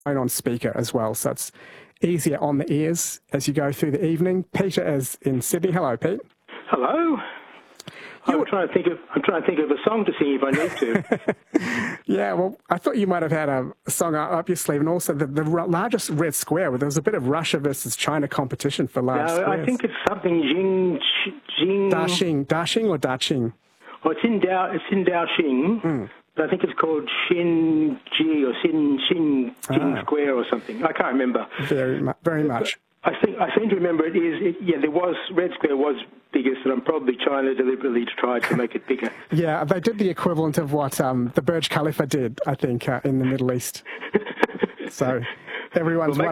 on speaker as well, so it's easier on the ears as you go through the evening. Peter is in Sydney. Hello, Pete. Hello. I'm trying to think of a song to sing if I need to. Yeah, well, I thought you might have had a song up your sleeve, and also the largest red square, where there was a bit of Russia versus China competition for large squares. I think it's something Jing. Dashing or Daching? Well, it's in Daoxing, but I think it's called Xinji or Jing Square or something. I can't remember. Very much. I seem to remember Red Square was biggest, and probably China deliberately tried to make it bigger. Yeah, they did the equivalent of what the Burj Khalifa did, I think, in the Middle East. So everyone's